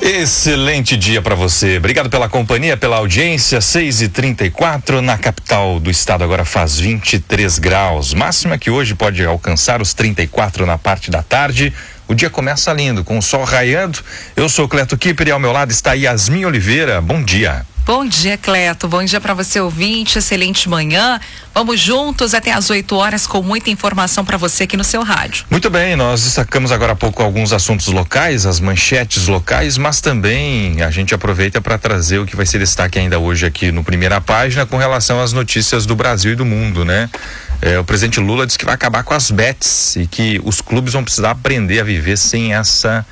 Excelente dia para você. Obrigado pela companhia, pela audiência. 6h34 na capital do estado. Agora faz 23 graus. Máxima que hoje pode alcançar os 34 na parte da tarde. O dia começa lindo, com o sol raiando. Eu sou o Cleto Kipper e ao meu lado está Yasmin Oliveira. Bom dia. Bom dia, Cleto. Bom dia para você, ouvinte. Excelente manhã. Vamos juntos até às 8 horas com muita informação para você aqui no seu rádio. Muito bem, nós destacamos agora há pouco alguns assuntos locais, as manchetes locais, mas também a gente aproveita para trazer o que vai ser destaque ainda hoje aqui no Primeira Página com relação às notícias do Brasil e do mundo, né? O presidente Lula disse que vai acabar com as bets e que os clubes vão precisar aprender a viver sem essa...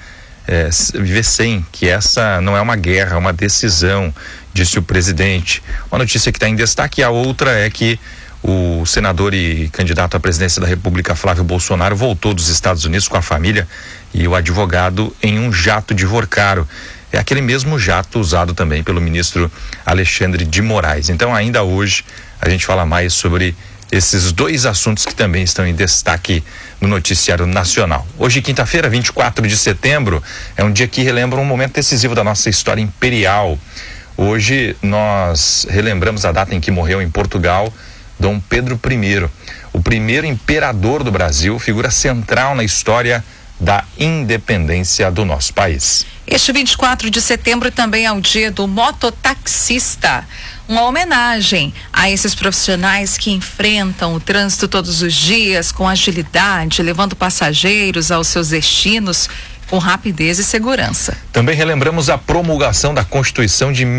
que essa não é uma guerra, é uma decisão, disse o presidente. Uma notícia que está em destaque, a outra é que o senador e candidato à presidência da República, Flávio Bolsonaro, voltou dos Estados Unidos com a família e o advogado em um jato de Vorcaro. É aquele mesmo jato usado também pelo ministro Alexandre de Moraes. Então, ainda hoje, a gente fala mais sobre esses dois assuntos que também estão em destaque no noticiário nacional. Hoje, quinta-feira, 24 de setembro, é um dia que relembra um momento decisivo da nossa história imperial. Hoje nós relembramos a data em que morreu em Portugal Dom Pedro I, o primeiro imperador do Brasil, figura central na história da independência do nosso país. Este 24 de setembro também é o dia do mototaxista. Uma homenagem a esses profissionais que enfrentam o trânsito todos os dias com agilidade, levando passageiros aos seus destinos com rapidez e segurança. Também relembramos a promulgação da Constituição de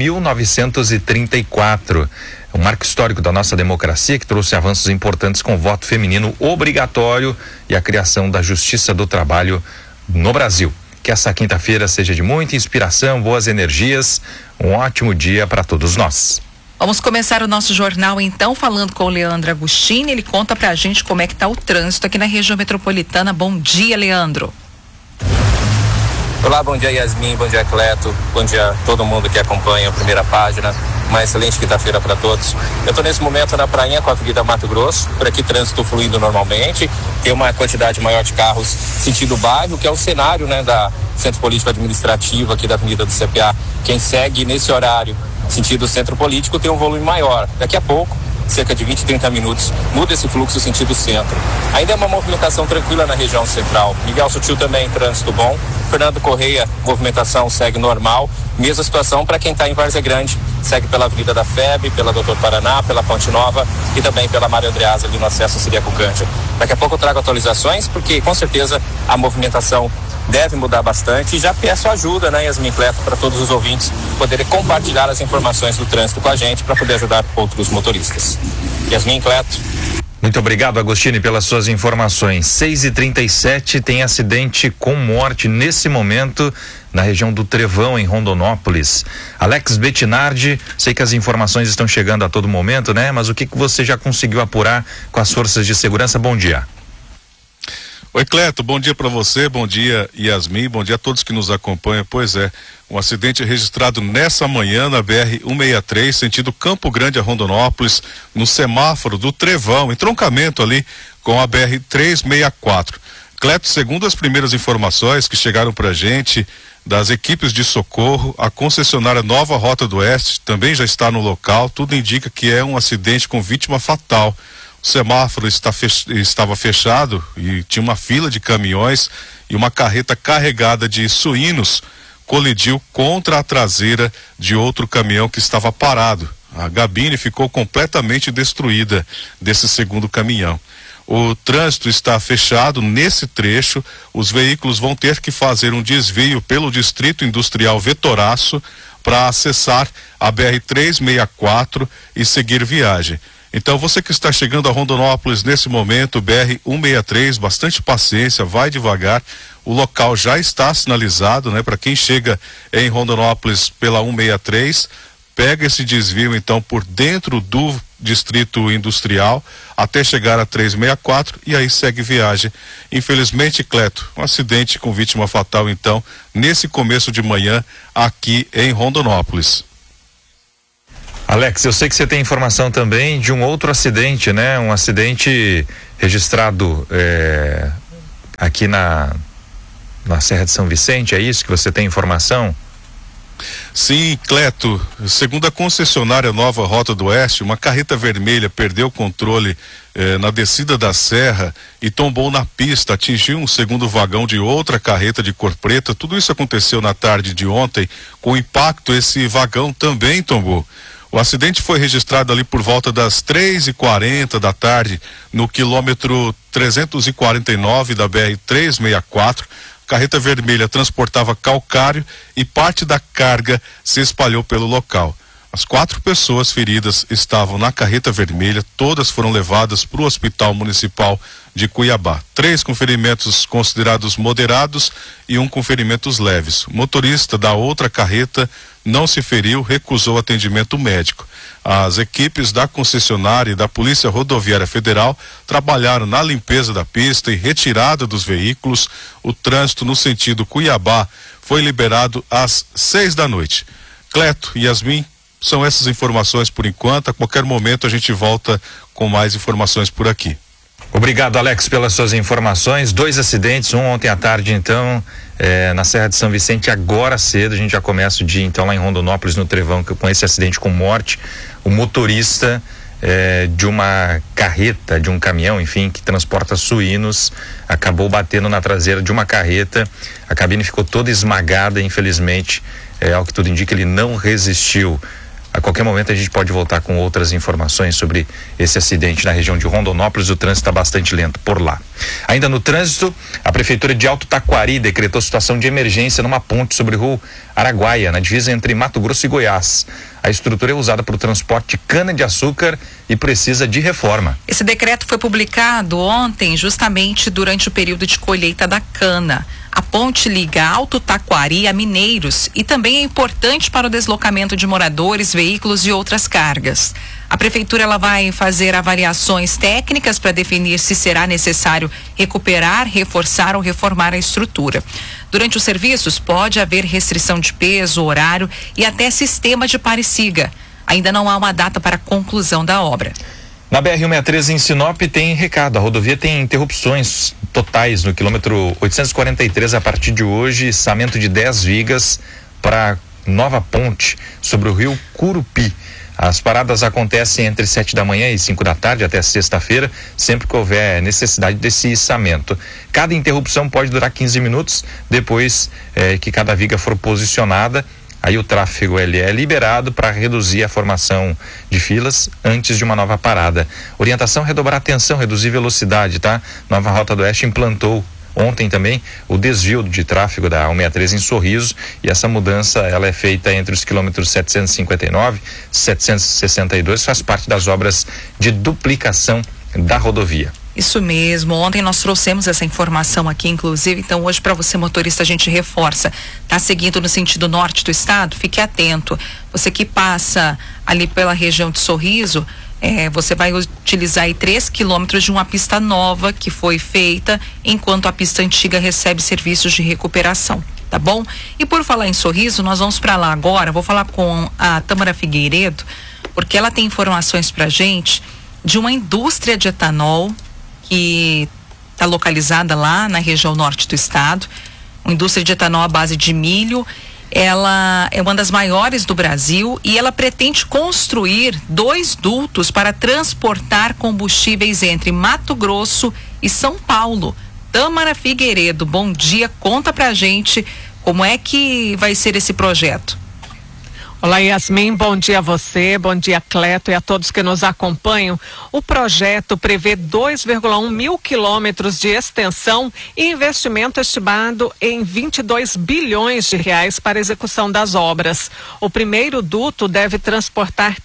1934. Um marco histórico da nossa democracia que trouxe avanços importantes com o voto feminino obrigatório e a criação da Justiça do Trabalho no Brasil. Que essa quinta-feira seja de muita inspiração, boas energias, um ótimo dia para todos nós. Vamos começar o nosso jornal então falando com o Leandro Agostini. Ele conta pra gente como é que tá o trânsito aqui na região metropolitana. Bom dia, Leandro. Olá, bom dia Yasmin, bom dia Cleto, bom dia a todo mundo que acompanha a Primeira Página, uma excelente quinta-feira para todos. Eu estou nesse momento na prainha com a Avenida Mato Grosso, por aqui trânsito fluindo normalmente, tem uma quantidade maior de carros sentido bairro, que é o cenário, né, da Centro Político Administrativo aqui da Avenida do CPA. Quem segue nesse horário sentido Centro Político tem um volume maior. Daqui a pouco, cerca de 20, 30 minutos, muda esse fluxo sentido centro. Ainda é uma movimentação tranquila na região central. Miguel Sutil também, trânsito bom. Fernando Correia, movimentação segue normal. Mesma situação para quem está em Várzea Grande. Segue pela Avenida da FEB, pela Doutor Paraná, pela Ponte Nova e também pela Mário Andreasa ali no acesso a Siriaco Cândia. Daqui a pouco eu trago atualizações, porque com certeza a movimentação deve mudar bastante e já peço ajuda, né, Yasmin Cleto, para todos os ouvintes poderem compartilhar as informações do trânsito com a gente para poder ajudar outros motoristas. Yasmin Cleto. Muito obrigado, Agostini, pelas suas informações. 6h37, tem acidente com morte nesse momento na região do Trevão, em Rondonópolis. Alex Bettinardi, sei que as informações estão chegando a todo momento, né? Mas o que você já conseguiu apurar com as forças de segurança? Bom dia. Oi, Cleto, bom dia para você, bom dia Yasmin, bom dia a todos que nos acompanham. Pois é, um acidente registrado nessa manhã na BR-163, sentido Campo Grande a Rondonópolis, no semáforo do Trevão, entroncamento ali com a BR-364. Cleto, segundo as primeiras informações que chegaram pra gente das equipes de socorro, a concessionária Nova Rota do Oeste também já está no local, tudo indica que é um acidente com vítima fatal. O semáforo estava fechado e tinha uma fila de caminhões e uma carreta carregada de suínos colidiu contra a traseira de outro caminhão que estava parado. A gabine ficou completamente destruída desse segundo caminhão. O trânsito está fechado nesse trecho, os veículos vão ter que fazer um desvio pelo Distrito Industrial Vetoraço para acessar a BR-364 e seguir viagem. Então, você que está chegando a Rondonópolis nesse momento, BR-163, bastante paciência, vai devagar. O local já está sinalizado, né? Para quem chega em Rondonópolis pela 163, pega esse desvio, então, por dentro do Distrito Industrial, até chegar a 364 e aí segue viagem. Infelizmente, Cleto, um acidente com vítima fatal, então, nesse começo de manhã, aqui em Rondonópolis. Alex, eu sei que você tem informação também de um outro acidente, né? Um acidente registrado aqui na Serra de São Vicente, é isso que você tem informação? Sim, Cleto, segundo a concessionária Nova Rota do Oeste, uma carreta vermelha perdeu o controle na descida da serra e tombou na pista, atingiu um segundo vagão de outra carreta de cor preta. Tudo isso aconteceu na tarde de ontem. Com impacto, esse vagão também tombou. O acidente foi registrado ali por volta das 3h40 da tarde, no quilômetro 349 da BR-364. Carreta vermelha transportava calcário e parte da carga se espalhou pelo local. As 4 pessoas feridas estavam na carreta vermelha, todas foram levadas para o Hospital Municipal de Cuiabá. 3 com ferimentos considerados moderados e 1 com ferimentos leves. O motorista da outra carreta não se feriu, recusou atendimento médico. As equipes da concessionária e da Polícia Rodoviária Federal trabalharam na limpeza da pista e retirada dos veículos. O trânsito no sentido Cuiabá foi liberado às 6 da noite. Cleto e Yasmin, são essas informações por enquanto. A qualquer momento a gente volta com mais informações por aqui. Obrigado, Alex, pelas suas informações. 2 acidentes, um ontem à tarde, então, na Serra de São Vicente. Agora cedo a gente já começa o dia, então, lá em Rondonópolis, no Trevão, com esse acidente com morte. O motorista de uma carreta, de um caminhão, enfim, que transporta suínos, acabou batendo na traseira de uma carreta. A cabine ficou toda esmagada, infelizmente, ao que tudo indica, ele não resistiu. A qualquer momento a gente pode voltar com outras informações sobre esse acidente na região de Rondonópolis. O trânsito está bastante lento por lá. Ainda no trânsito, a Prefeitura de Alto Taquari decretou situação de emergência numa ponte sobre o Rio Araguaia, na divisa entre Mato Grosso e Goiás. A estrutura é usada para o transporte de cana-de-açúcar e precisa de reforma. Esse decreto foi publicado ontem, justamente durante o período de colheita da cana. A ponte liga Alto Taquari a Mineiros e também é importante para o deslocamento de moradores, veículos e outras cargas. A prefeitura ela vai fazer avaliações técnicas para definir se será necessário recuperar, reforçar ou reformar a estrutura. Durante os serviços pode haver restrição de peso, horário e até sistema de pare e siga. Ainda não há uma data para a conclusão da obra. Na BR-163 em Sinop tem recado, a rodovia tem interrupções totais no quilômetro 843 a partir de hoje, içamento de 10 vigas para nova ponte sobre o rio Curupi. As paradas acontecem entre 7 da manhã e 5 da tarde até sexta-feira, sempre que houver necessidade desse içamento. Cada interrupção pode durar 15 minutos, depois que cada viga for posicionada. Aí o tráfego ele é liberado para reduzir a formação de filas antes de uma nova parada. Orientação: redobrar atenção, reduzir velocidade, tá? Nova Rota do Oeste implantou ontem também o desvio de tráfego da 163 em Sorriso, e essa mudança ela é feita entre os quilômetros 759 e 762, faz parte das obras de duplicação da rodovia. Isso mesmo, ontem nós trouxemos essa informação aqui, inclusive, então hoje para você motorista a gente reforça, tá seguindo no sentido norte do estado, fique atento, você que passa ali pela região de Sorriso, você vai utilizar aí 3 quilômetros de uma pista nova que foi feita, enquanto a pista antiga recebe serviços de recuperação, tá bom? E por falar em Sorriso, nós vamos para lá agora, vou falar com a Tâmara Figueiredo, porque ela tem informações pra gente de uma indústria de etanol que está localizada lá na região norte do estado, uma indústria de etanol à base de milho. Ela é uma das maiores do Brasil e ela pretende construir 2 dutos para transportar combustíveis entre Mato Grosso e São Paulo. Tâmara Figueiredo, bom dia, conta pra gente como é que vai ser esse projeto. Olá, Yasmin, bom dia a você, bom dia, Cleto, e a todos que nos acompanham. O projeto prevê 2,1 mil quilômetros de extensão e investimento estimado em 22 bilhões de reais para execução das obras. O primeiro duto deve transportar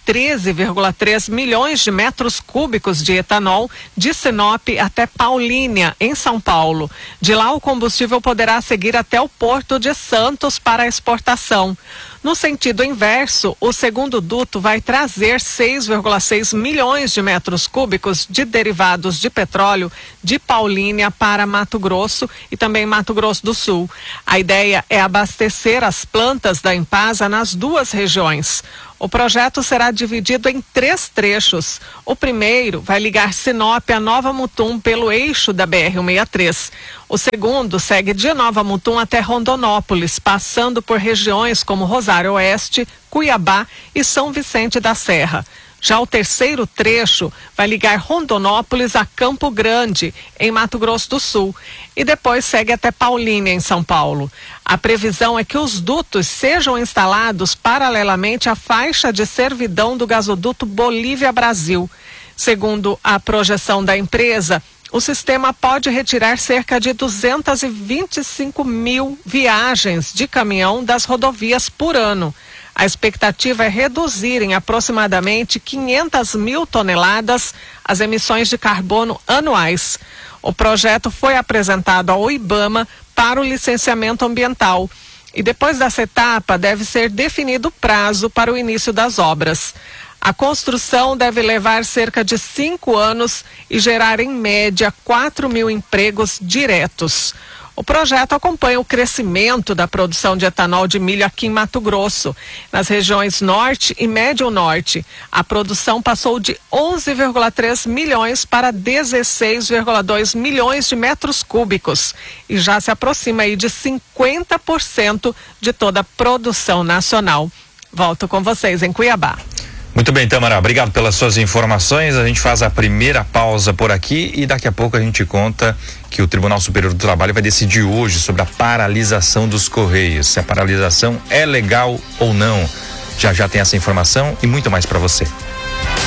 13,3 milhões de metros cúbicos de etanol de Sinop até Paulínia, em São Paulo. De lá, o combustível poderá seguir até o Porto de Santos para exportação. No sentido inverso, o segundo duto vai trazer 6,6 milhões de metros cúbicos de derivados de petróleo de Paulínia para Mato Grosso e também Mato Grosso do Sul. A ideia é abastecer as plantas da Impasa nas 2 regiões. O projeto será dividido em 3 trechos. O primeiro vai ligar Sinop a Nova Mutum pelo eixo da BR-163. O segundo segue de Nova Mutum até Rondonópolis, passando por regiões como Rosário Oeste, Cuiabá e São Vicente da Serra. Já o terceiro trecho vai ligar Rondonópolis a Campo Grande, em Mato Grosso do Sul, e depois segue até Paulínia, em São Paulo. A previsão é que os dutos sejam instalados paralelamente à faixa de servidão do gasoduto Bolívia-Brasil. Segundo a projeção da empresa, o sistema pode retirar cerca de 225 mil viagens de caminhão das rodovias por ano. A expectativa é reduzir em aproximadamente 500 mil toneladas as emissões de carbono anuais. O projeto foi apresentado ao IBAMA para o licenciamento ambiental. E depois dessa etapa deve ser definido o prazo para o início das obras. A construção deve levar cerca de 5 anos e gerar em média 4 mil empregos diretos. O projeto acompanha o crescimento da produção de etanol de milho aqui em Mato Grosso. Nas regiões Norte e Médio Norte, a produção passou de 11,3 milhões para 16,2 milhões de metros cúbicos e já se aproxima aí de 50% de toda a produção nacional. Volto com vocês em Cuiabá. Muito bem, Tâmara, obrigado pelas suas informações. A gente faz a primeira pausa por aqui e daqui a pouco a gente conta que o Tribunal Superior do Trabalho vai decidir hoje sobre a paralisação dos Correios, se a paralisação é legal ou não. Já tem essa informação e muito mais para você.